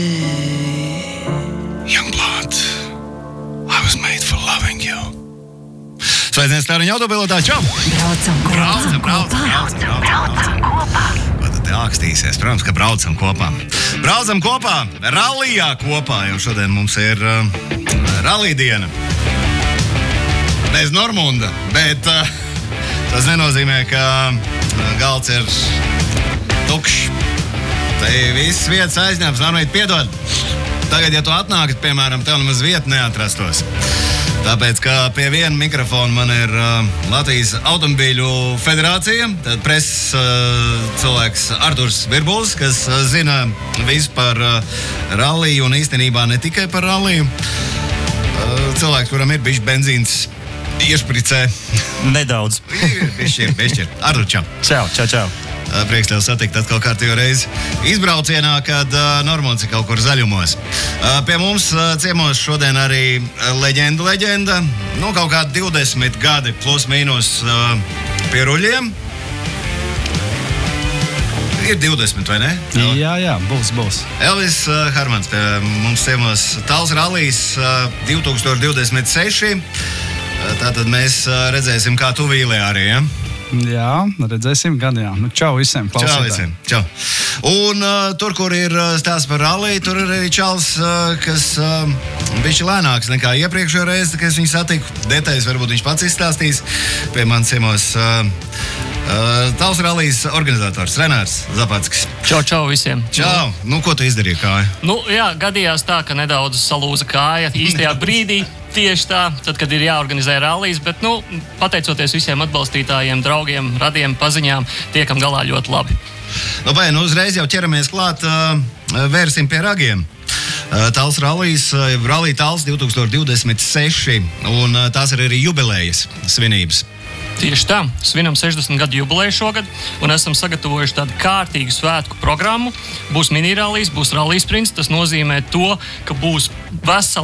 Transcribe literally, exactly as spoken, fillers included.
Youngblood, I was made for loving you. Sveiciens, Tāriņa autopilotā, čau! Braucam kopā. Braucam, braucam, braucam, braucam, braucam. Vai tad te ākstīsies? Protams, ka braucam kopā. Braucam kopā, rallijā kopā, jo šodien mums ir uh, rallija diena. Bez Normunda, bet uh, tas nenozīmē, ka uh, galds ir tukšs. Te viss vietas aizņemts, Normīt, piedod. Tagad, ja tu atnākat, piemēram, tev nemaz vieta neatrastos. Tāpēc, ka pie viena mikrofona man ir uh, Latvijas Automobīļu federācija, tad preses uh, cilvēks Arturs Virbulis, kas uh, zina visu par uh, ralliju un īstenībā ne tikai par ralliju. Uh, cilvēks, kuram ir bijis benzīns iešpricē. Nedaudz. Bišķir, bišķir. Artur, čau. Čau, čau, čau. Uh, prieks tev satikt atkal kārtīgo reizi izbraucienā, kad uh, Normunds ir kaut kur zaļumos. Uh, pie mums uh, ciemos šodien arī leģenda, leģenda. Nu, kaut kā divdesmit gadi plus mīnus uh, pie ruļiem. Ir divdesmit, vai ne? Jā, jā, būs, būs. Elvis uh, Harmans pie mums ciemos Talsu rallijas uh, divtūkstoš divdesmit seši. Uh, tātad mēs uh, redzēsim, kā tu vīlē arī, ja? Jā, redzēsim gan, jā. Nu, čau visiem Čau visiem, čau. Un uh, tur, kur ir uh, stāsts par ralliju, tur ir arī čals, uh, kas uh, bišķi lēnāks nekā iepriekšējo reizi, kad es viņu satiku. Detaļas varbūt viņš pats izstāstīs. Pie man ciemos uh, uh, Talsu rallijas organizators Renārs Zapackis. Čau, čau visiem. Čau. Nu, ko tu izdarīji kāju? Nu, jā, gadījās tā, ka nedaudz salūza kāja īstajā brīdī. Tieši tā, tad, kad ir jāorganizē rallijas, bet, nu, pateicoties visiem atbalstītājiem, draugiem, radiem, paziņām, tiekam galā ļoti labi. Nu, vai, nu, uzreiz jau ķeramies klāt, uh, vērsim pie ragiem. Uh, Talsu rallijas, uh, rallija Talsu divtūkstoš divdesmit seši, un uh, tās ir arī jubilejas svinības. Tieši tā, svinam sešdesmit gadu jubileju šogad un esam sagatavojuši tādu kārtīgu svētku programmu. Būs mini rallijas, būs rallija sprints, tas nozīmē to, ka būs vesela